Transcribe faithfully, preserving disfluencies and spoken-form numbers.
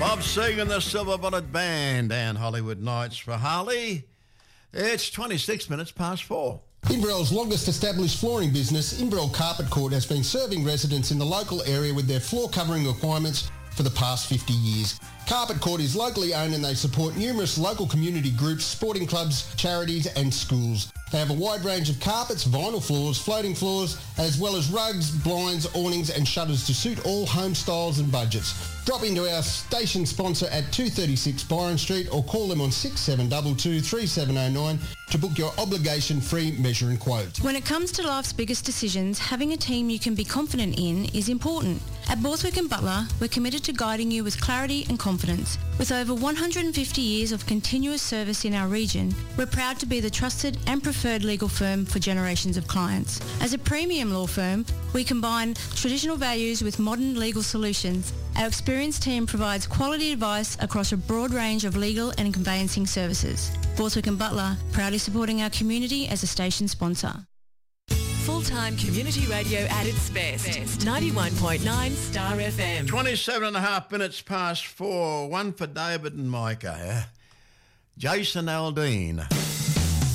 Bob Seger and the Silver Bullet Band and Hollywood Nights for Harley. It's twenty-six minutes past four. Inverell's longest established flooring business, Inverell Carpet Court, has been serving residents in the local area with their floor covering requirements for the past fifty years. Carpet Court is locally owned and they support numerous local community groups, sporting clubs, charities and schools. They have a wide range of carpets, vinyl floors, floating floors, as well as rugs, blinds, awnings and shutters to suit all home styles and budgets. Drop into our station sponsor at two thirty-six Byron Street or call them on six seven two two, three seven zero nine to book your obligation-free measure and quote. When it comes to life's biggest decisions, having a team you can be confident in is important. At Borthwick and Butler, we're committed to guiding you with clarity and confidence. With over one hundred fifty years of continuous service in our region, we're proud to be the trusted and preferred legal firm for generations of clients. As a premium law firm, we combine traditional values with modern legal solutions. Our experienced team provides quality advice across a broad range of legal and conveyancing services. Borthwick and Butler, proudly supporting our community as a station sponsor. Full-time community radio at its best. ninety-one point nine Star F M. twenty-seven and a half minutes past four. One for David and Micah. Yeah? Jason Aldean.